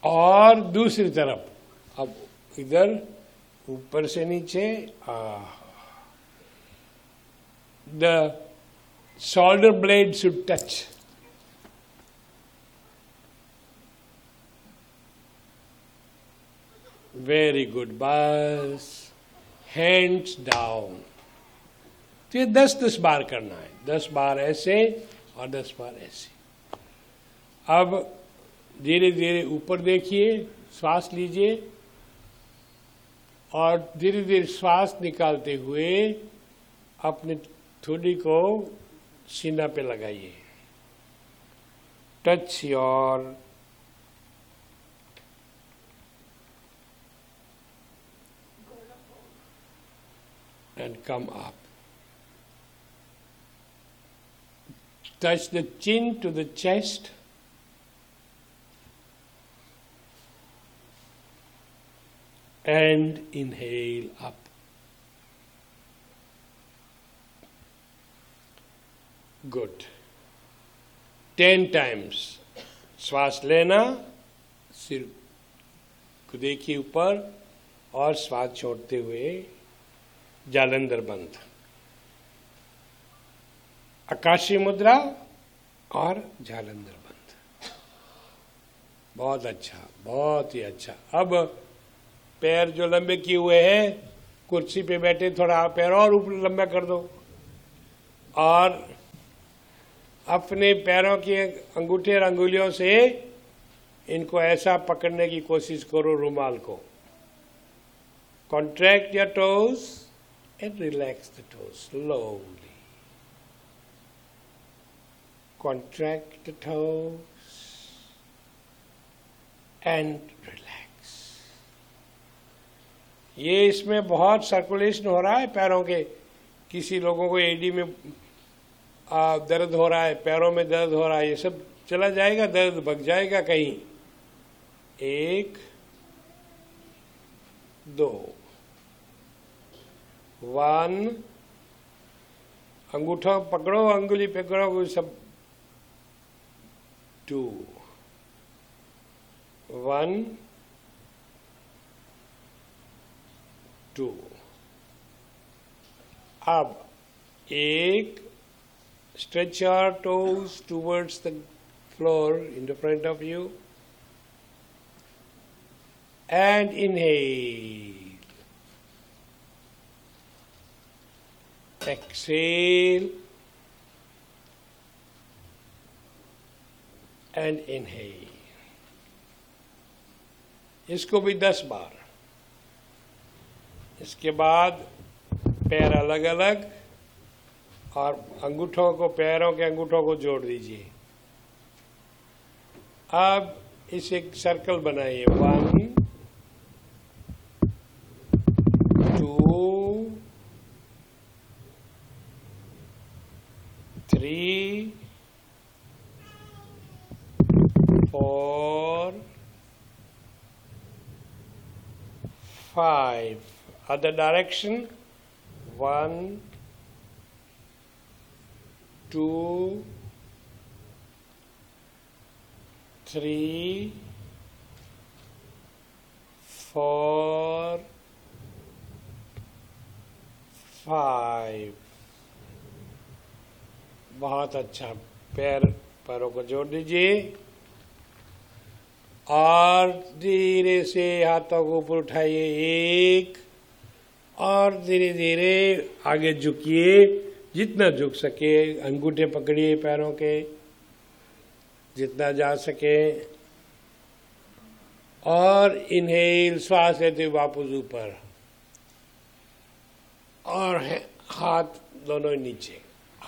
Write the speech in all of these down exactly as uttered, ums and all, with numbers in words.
और दूसरी तरफ अब इधर ऊपर से नीचे, the shoulder blade should touch. Very good. बस hands down. तो ये दस दस बार करना है, दस बार ऐसे और दस बार ऐसे। अब धीरे धीरे ऊपर देखिए, श्वास लीजिए और धीरे धीरे श्वास निकालते हुए अपने थोड़ी को सीना पे लगाइए। Touch your and come up. Touch the chin to the chest and inhale up. Good. Ten times श्वास लेना, सिर को देखिए ऊपर और श्वास छोड़ते हुए जालंधर बंद। आकाशीय मुद्रा और जालंधर बंद। बहुत अच्छा, बहुत ही अच्छा। अब पैर जो लंबे किए हुए हैं, कुर्सी पे बैठे, थोड़ा पैर और ऊपर लंबा कर दो और अपने पैरों के अंगूठे और अंगुलियों से इनको ऐसा पकड़ने की कोशिश करो, रुमाल को। Contract your toes and relax the toes slowly. Contract the toes and relax. ये इसमें बहुत सर्कुलेशन हो रहा है पैरों के। किसी लोगों को एडी में आ, दर्द हो रहा है, पैरों में दर्द हो रहा है, ये सब चला जाएगा, दर्द भग जाएगा कहीं। एक, दो, वन, अंगूठा पकड़ो, अंगुली पकड़ो, सब। To, one, to. अब एक, stretch your toes towards the floor in the front of you and inhale. Exhale and inhale. इसको भी दस बार। इसके बाद पैर अलग अलग और अंगूठों को, पैरों के अंगूठों को जोड़ दीजिए। अब इसे एक सर्कल बनाइए। One, to, three, four, five. Other direction. One, two, three, four, five। बहुत अच्छा। पैर पैरों को जोड़ दीजिए और धीरे से हाथों को ऊपर उठाइए। एक, और धीरे धीरे आगे झुकिए, जितना झुक सके। अंगूठे पकड़िए पैरों के, जितना जा सके। और इनहेल, श्वास लेते हुए वापस ऊपर और हाथ दोनों नीचे।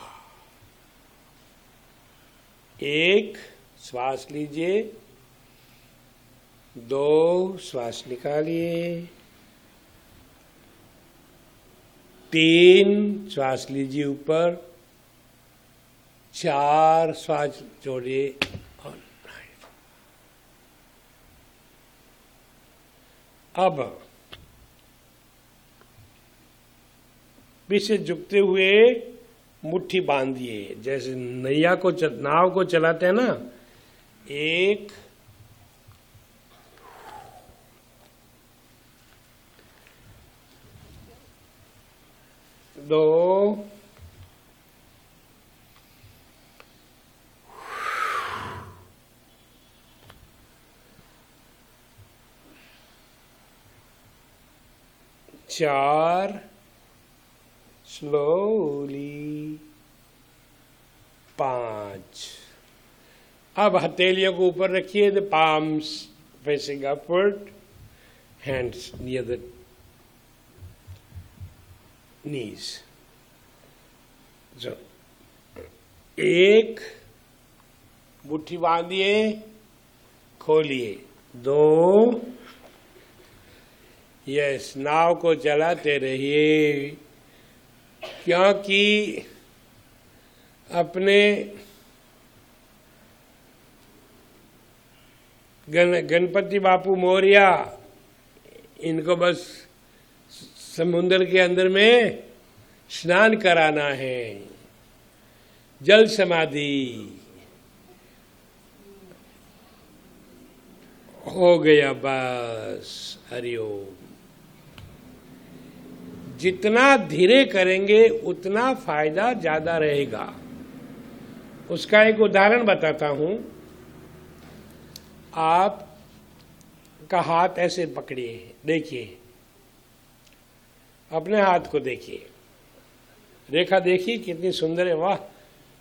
एक, श्वास लीजिए। दो, श्वास निकालिए। तीन, श्वास लीजिए ऊपर। चार, श्वास छोड़िए और अब पीछे झुकते हुए मुट्ठी बांधिए, जैसे नैया को नाव को चलाते हैं ना। एक, दो, चार, स्लोली, पांच। अब हथेलियों को ऊपर रखिए, the palms facing upward, hands near the knees. जो एक, मुट्ठी बांधिए, खोलिए। दो, यस, नाव को चलाते रहिए, क्योंकि अपने गण गणपति बापू मौर्या, इनको बस समुद्र के अंदर में स्नान कराना है, जल समाधि हो गया बस। हरिओम। जितना धीरे करेंगे उतना फायदा ज्यादा रहेगा। उसका एक उदाहरण बताता हूं। आप का हाथ ऐसे पकड़िए, देखिए, अपने हाथ को देखिए, रेखा देखिए कितनी सुंदर है, वाह।